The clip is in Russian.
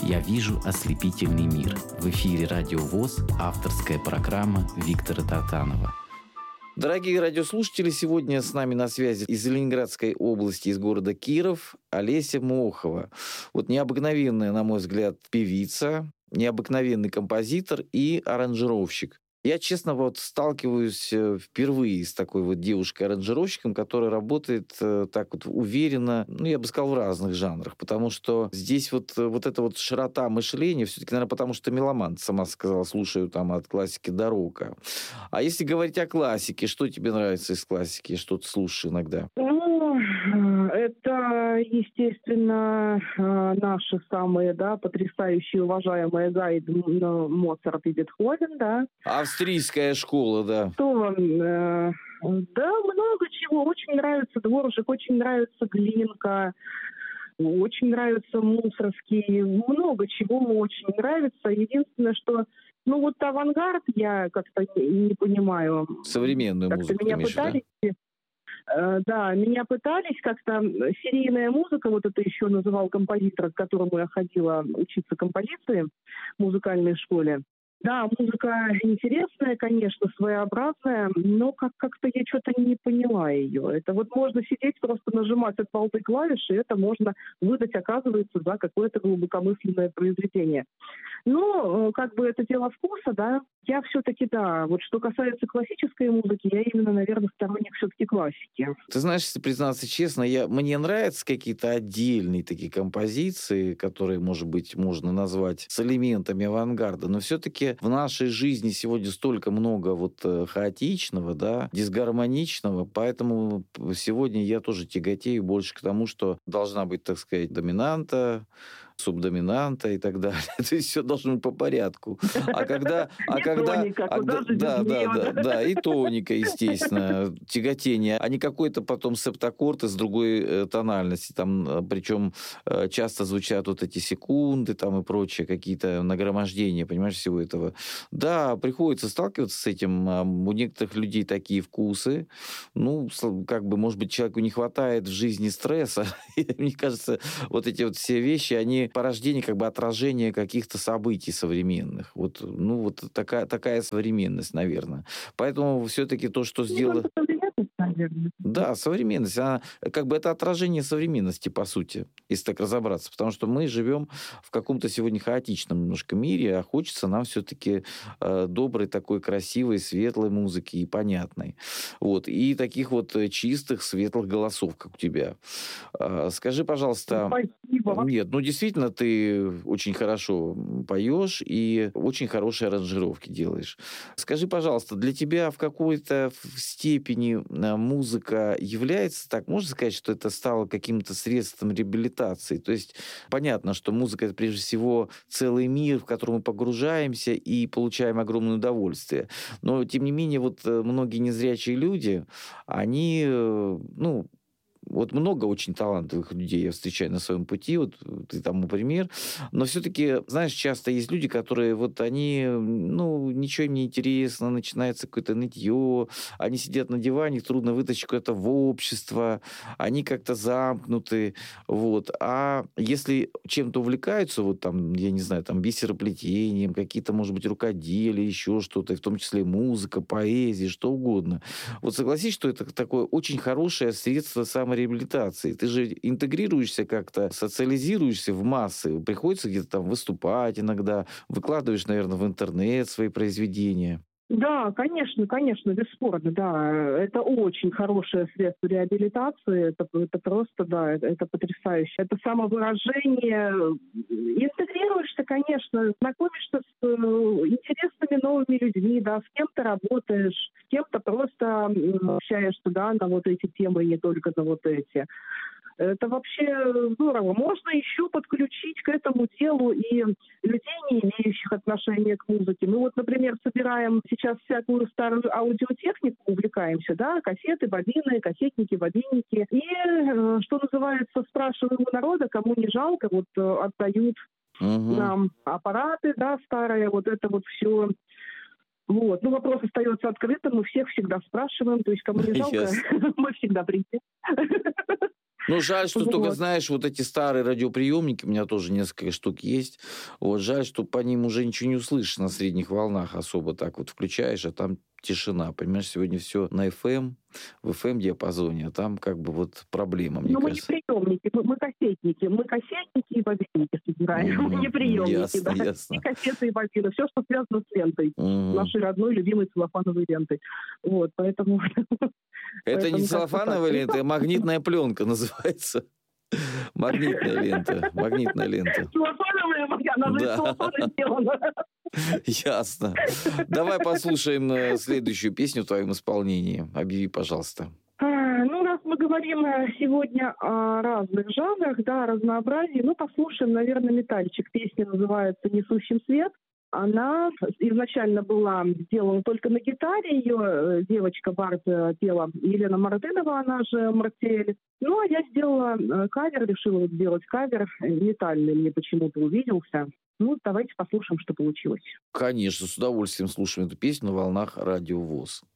«Я вижу ослепительный мир». В эфире «Радио ВОС» авторская программа Виктора Тартанова. Дорогие радиослушатели, сегодня с нами на связи из Ленинградской области, из города Киров, Олеся Мохова. Вот необыкновенная, на мой взгляд, певица, необыкновенный композитор и аранжировщик. Я, честно, вот сталкиваюсь впервые с такой вот девушкой-аранжировщиком, которая работает так вот уверенно, ну, я бы сказал, в разных жанрах, потому что здесь вот эта вот широта мышления, все-таки, наверное, потому что меломан, сама сказала, слушаю там от классики до рока. А если говорить о классике, что тебе нравится из классики, что ты слушаешь иногда? Ну, это, естественно, наши самые, да, потрясающие, уважаемые Гайдн, Моцарт и Бетховен, да. Австрийская школа, да. Да, много чего. Очень нравится Дворжик, очень нравится Глинка, очень нравится Мусорский. Много чего очень нравится. Единственное, что, ну вот авангард я как-то не понимаю. Современную как-то музыку, меня ты имеешь в виду, да? Да, меня пытались как-то серийная музыка, вот это еще называл композитор, к которому я ходила учиться композиции в музыкальной школе. Да, музыка интересная, конечно, своеобразная, но как-то я что-то не поняла ее. Это вот можно сидеть, просто нажимать от балды клавиши, и это можно выдать, оказывается, за какое-то глубокомысленное произведение. Ну, как бы это дело вкуса, да. Я все-таки, да, вот что касается классической музыки, я именно, наверное, сторонник все-таки классики. Ты знаешь, если признаться честно, мне нравятся какие-то отдельные такие композиции, которые, может быть, можно назвать с элементами авангарда, но все-таки в нашей жизни сегодня столько много вот хаотичного, да, дисгармоничного, поэтому сегодня я тоже тяготею больше к тому, что должна быть, так сказать, доминанта, субдоминанта и так далее. То есть все должно быть по порядку. Да, и тоника, естественно, тяготение, а не какой-то потом септаккорд из другой тональности. Там, причем часто звучат вот эти секунды там и прочее, какие-то нагромождения, понимаешь, всего этого. Да, приходится сталкиваться с этим. У некоторых людей такие вкусы. Ну, как бы, может быть, человеку не хватает в жизни стресса. Мне кажется, вот эти вот все вещи, они порождение, как бы отражение каких-то событий современных. Вот, ну, вот такая современность, наверное. Поэтому все-таки то, что сделано... Да, современность. Она, как бы это отражение современности, по сути, если так разобраться. Потому что мы живем в каком-то сегодня хаотичном немножко мире, а хочется нам все-таки доброй, такой красивой, светлой музыки и понятной. Вот. И таких вот чистых, светлых голосов, как у тебя. Скажи, пожалуйста... Спасибо. Нет, ну действительно, ты очень хорошо поешь и очень хорошие аранжировки делаешь. Скажи, пожалуйста, для тебя в какой-то степени музыка является, так можно сказать, что это стало каким-то средством реабилитации? То есть понятно, что музыка — это прежде всего целый мир, в который мы погружаемся и получаем огромное удовольствие. Но, тем не менее, вот многие незрячие люди, они, ну, вот много очень талантливых людей я встречаю на своем пути, вот ты тому пример. Но все-таки, знаешь, часто есть люди, которые вот они, ну, ничего им не интересно, начинается какое-то нытье, они сидят на диване, их трудно вытащить куда-то в общество, они как-то замкнуты, вот. А если чем-то увлекаются, вот там, я не знаю, там бисероплетением, какие-то, может быть, рукоделия, еще что-то, в том числе музыка, поэзия, что угодно. Вот согласись, что это такое очень хорошее средство самореализации. Ты же интегрируешься как-то, социализируешься в массы, приходится где-то там выступать иногда, выкладываешь, наверное, в интернет свои произведения. Да, конечно, бесспорно, да. Это очень хорошее средство реабилитации, это просто, да, это потрясающе. Это самовыражение. Интегрируешься, конечно, знакомишься с интересными новыми людьми, да, с кем-то работаешь, с кем-то просто общаешься, да, на вот эти темы, не только на вот эти. Это вообще здорово. Можно еще подключить к этому делу и людей, не имеющих отношения к музыке. Мы вот, например, собираем сейчас всякую старую аудиотехнику, увлекаемся, да, кассеты, бобины, кассетники, бобинники. И, что называется, спрашиваем у народа, кому не жалко, вот отдают нам аппараты, да, старые, вот это вот все. Вот. Ну, вопрос остается открытым, мы всех всегда спрашиваем, то есть кому не жалко, мы всегда придем. Ну, жаль, что только, Вот. знаешь, вот эти старые радиоприемники, у меня тоже несколько штук есть. Вот, жаль, что по ним уже ничего не услышишь на средних волнах особо так вот включаешь, а там тишина. Понимаешь, сегодня все на FM, в FM-диапазоне, а там как бы вот проблема, мне Но мы не кажется. приемники, мы кассетники. Мы кассетники и бобинники собираем. Мы не приемники, Ясно, да. И ясно. кассеты, и бобины. Все, что связано с лентой. Мгм. Нашей родной, любимой целлофановой лентой. Вот, поэтому... Это не Поэтому как-то так. целлофановая лента, а магнитная пленка называется. Магнитная лента, магнитная лента. Целлофановая, она же из Да, целлофана сделана. ясно. Давай послушаем следующую песню в твоем исполнении. Объяви, пожалуйста. Ну, раз мы говорим сегодня о разных жанрах, да, о разнообразии, ну, послушаем, наверное, метальчик. Песня называется «Несущим свет». Она изначально была сделана только на гитаре, ее девочка Барт пела Елена Мартынова, она же Мартель. Ну, а я сделала кавер, решила сделать кавер метальный, мне почему-то увиделся. Ну, давайте послушаем, что получилось. Конечно, с удовольствием слушаем эту песню на волнах Радио ВОС.